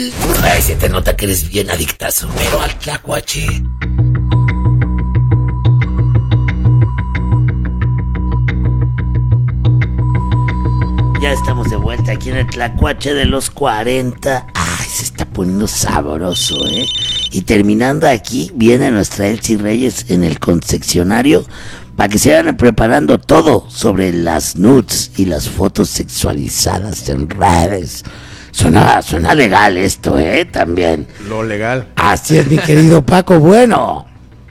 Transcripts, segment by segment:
Ay, se te nota que eres bien adictazo, pero al tlacuache. Ya estamos de vuelta aquí en el tlacuache de los 40. Ay, se está poniendo sabroso, ¿eh? Y terminando aquí, viene nuestra Elsie Reyes en el confeccionario para que se vayan preparando todo sobre las nudes y las fotos sexualizadas en redes. Suena legal esto, también. Lo legal. Así es, mi querido Paco. Bueno.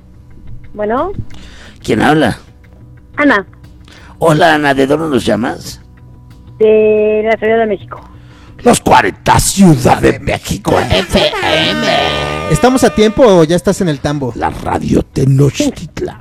¿Quién habla? Ana. Hola, Ana, ¿de dónde nos llamas? De la Ciudad de México. Los 40, Ciudad de México, FM. ¿Estamos a tiempo o ya estás en el tambo? La radio Tenochtitlán.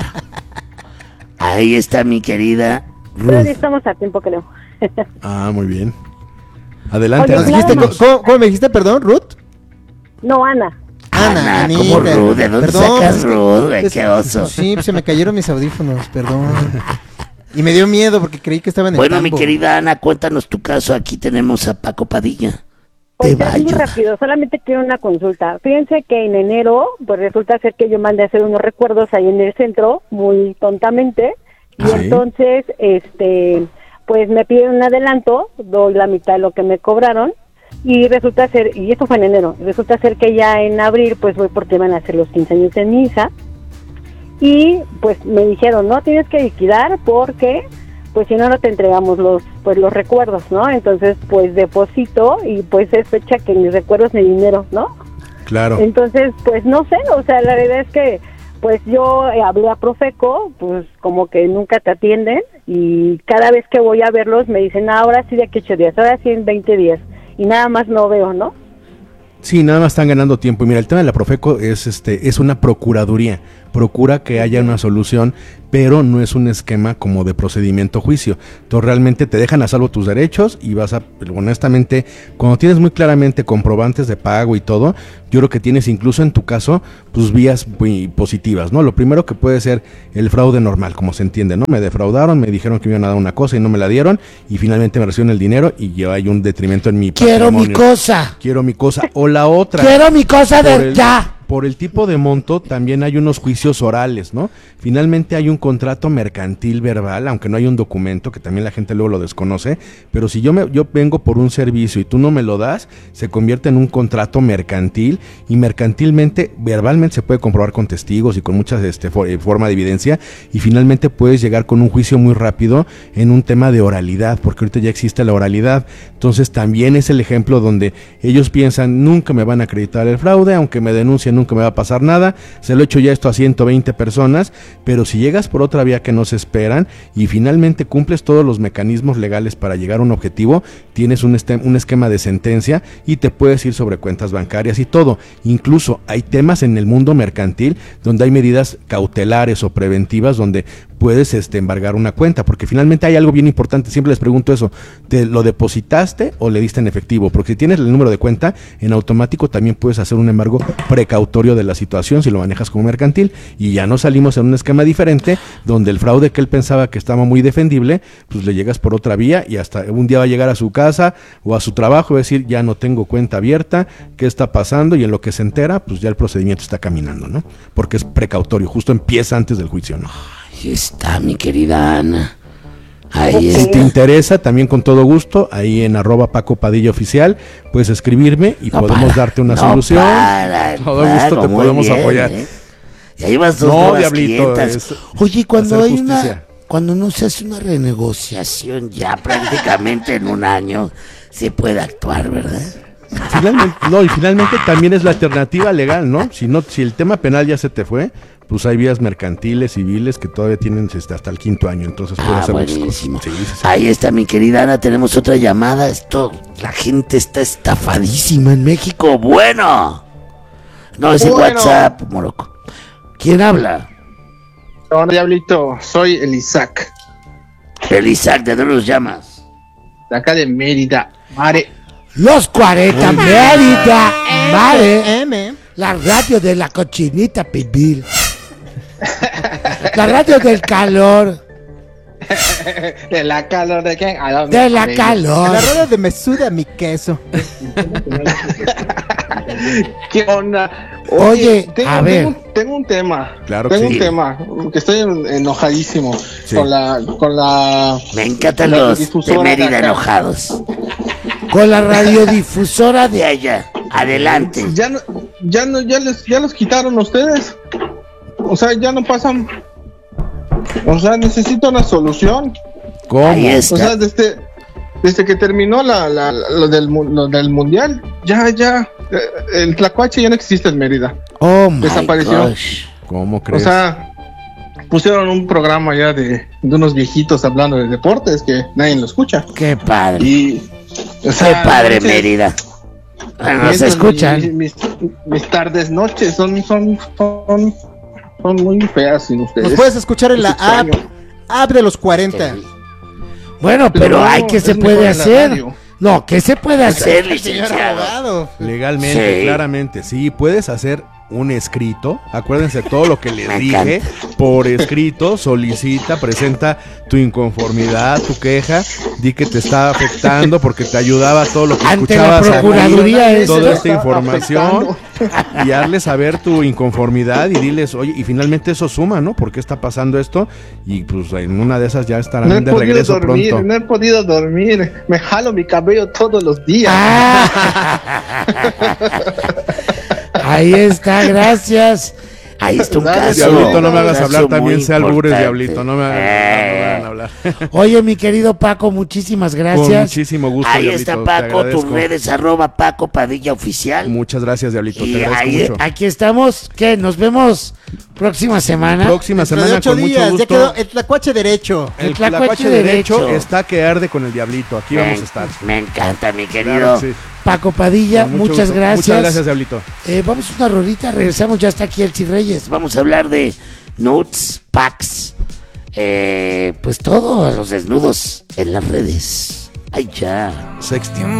Ahí está mi querida Ruth. Pero sí estamos a tiempo, creo. Muy bien. Adelante. Oye, ¿Cómo me dijiste, perdón, Ruth? No, Ana. Ana, Anita. ¿cómo Ruth? ¿De dónde sacas Ruth? ¿Qué oso? Sí, se me cayeron mis audífonos, perdón. Y me dio miedo porque creí que estaba en el Bueno, tambo. mi querida Ana, cuéntanos tu caso. Aquí tenemos a Paco Padilla. Pues ya muy rápido, solamente quiero una consulta. Fíjense que en enero, pues resulta ser que yo mandé a hacer unos recuerdos ahí en el centro, muy tontamente, y entonces, pues me piden un adelanto, doy la mitad de lo que me cobraron, y resulta ser, y esto fue en enero, resulta ser que ya en abril, pues voy porque van a hacer los 15 años de mi hija, y pues me dijeron, no, tienes que liquidar porque pues si no, no te entregamos los recuerdos, ¿no? Entonces, pues deposito y pues es fecha que mis recuerdos ni dinero, ¿no? Claro. Entonces, pues no sé, o sea, la verdad es que pues yo hablé a Profeco, pues como que nunca te atienden y cada vez que voy a verlos me dicen, ahora sí de aquí 8 días, ahora sí en 20 días y nada más no veo, ¿no? Sí, nada más están ganando tiempo. Y mira, el tema de la Profeco es una procuraduría. Procura que haya una solución, pero no es un esquema como de procedimiento juicio. Entonces realmente te dejan a salvo tus derechos y vas a, honestamente, cuando tienes muy claramente comprobantes de pago y todo, yo creo que tienes incluso en tu caso, pues vías muy positivas, ¿no? Lo primero que puede ser el fraude normal, como se entiende, ¿no? Me defraudaron, me dijeron que me iban a dar una cosa y no me la dieron y finalmente me recibieron el dinero y ya hay un detrimento en mi Quiero patrimonio. Quiero mi cosa. O la otra. Quiero mi cosa de ya. Por el tipo de monto también hay unos juicios orales, ¿no? Finalmente hay un contrato mercantil verbal, aunque no hay un documento, que también la gente luego lo desconoce, pero si yo vengo por un servicio y tú no me lo das, se convierte en un contrato mercantil y mercantilmente, verbalmente se puede comprobar con testigos y con muchas forma de evidencia y finalmente puedes llegar con un juicio muy rápido en un tema de oralidad, porque ahorita ya existe la oralidad. Entonces también es el ejemplo donde ellos piensan, nunca me van a acreditar el fraude, aunque me denuncien, nunca me va a pasar nada, se lo he hecho ya esto a 120 personas, pero si llegas por otra vía que no se esperan y finalmente cumples todos los mecanismos legales para llegar a un objetivo, tienes un esquema de sentencia y te puedes ir sobre cuentas bancarias y todo. Incluso hay temas en el mundo mercantil donde hay medidas cautelares o preventivas donde puedes embargar una cuenta, porque finalmente hay algo bien importante, siempre les pregunto eso, ¿te lo depositaste o le diste en efectivo? Porque si tienes el número de cuenta, en automático también puedes hacer un embargo precautorio de la situación si lo manejas como mercantil y ya no salimos en un esquema diferente donde el fraude que él pensaba que estaba muy defendible, pues le llegas por otra vía y hasta un día va a llegar a su casa o a su trabajo y va a decir, ya no tengo cuenta abierta, ¿qué está pasando? Y en lo que se entera, pues ya el procedimiento está caminando, ¿no? Porque es justo empieza antes del juicio, ¿no? Ahí está, mi querida Ana. Ahí si te interesa, también con todo gusto, ahí en @Paco Padilla Oficial, puedes escribirme y podemos darte una solución. Todo gusto te podemos apoyar. Ya llevas 2 horas diablito, Oye, cuando no se hace una renegociación ya prácticamente en un año, se puede actuar, ¿verdad? Finalmente también es la alternativa legal, ¿no? Si el tema penal ya se te fue, pues hay vías mercantiles, civiles que todavía tienen hasta el 5º año, entonces puede hacer buenísimo. Sí. Ahí está mi querida Ana, tenemos otra llamada. La gente está estafadísima en México. Bueno, no es en WhatsApp, Moroco. ¿Quién habla? No, diablito, soy el Isaac. El Isaac, ¿de dónde los llamas? De acá de Mérida, Mare. Los 40, Mérida, Mare. La radio de la cochinita pibil. La radio del calor. De la calor de qué? De la calor. La rueda de me suda mi queso. ¿Qué onda? Oye, a ver. Tengo un tema. Claro que tengo sí. un tema. Que estoy enojadísimo Sí. con la. Me encantan la los de difusora Mérida acá. enojados. Con la radiodifusora de allá. Adelante. Ya los quitaron ustedes. O sea, ya no pasan. O sea, necesito una solución. ¿Cómo? Ahí O está. sea, desde que terminó lo del mundial, ya, el Tlacuache ya no existe en Mérida. Oh my Desapareció. gosh. ¿Cómo O crees? sea, pusieron un programa ya de unos viejitos hablando de deportes que nadie lo escucha. Qué padre. Y, o Qué sea, padre, noches- Mérida. Bueno, nos mientras escuchan. Mis tardes, noches son muy feas sin ustedes. Nos puedes escuchar en la Es extraño. app de los 40. Bueno, pero no, hay que se es puede mejor en la hacer. radio. No, ¿qué se puede hacer, Señor licenciado? abogado. Legalmente, Sí. claramente, sí, puedes hacer un escrito, acuérdense todo lo que les Me dije, encanta. por escrito, solicita, presenta tu inconformidad, tu queja, di que te está afectando porque te ayudaba todo lo que Ante la escuchabas aquí, Procuraduría es- toda esta Está información afectando. y hazles saber tu inconformidad y diles, oye, y finalmente eso suma, ¿no? ¿Por qué está pasando esto? Y pues en una de esas ya estarán No he de podido regreso dormir, pronto. no he podido dormir. Me jalo mi cabello todos los días. Ahí está, gracias. Ahí está un Dale, caso. Diablito, no me hagas un hablar caso también, muy sé albures, importante. Diablito, no me hagan hablar. Oye, mi querido Paco, muchísimas Con gracias. muchísimo gusto, Ahí Diablito, está te Paco, tus agradezco. redes @Paco Padilla Oficial. Muchas gracias, Diablito, Y te agradezco ahí, mucho. aquí estamos. ¿Qué? Nos vemos próxima semana. Próxima Dentro de semana 8 con mucho días, gusto. ya quedó el Tlacuache derecho. El Tlacuache Tlacuache derecho derecho. está que arde con el Diablito. Aquí vamos a estar. Me encanta, mi querido Claro que sí. Paco Padilla. Con mucho Muchas gusto. gracias. Muchas gracias, Diablito. Vamos a una rodita, regresamos, ya está aquí Elsie Reyes. Vamos a hablar de nudes, packs, pues todos los desnudos en las redes. Ay, ya. Sexting.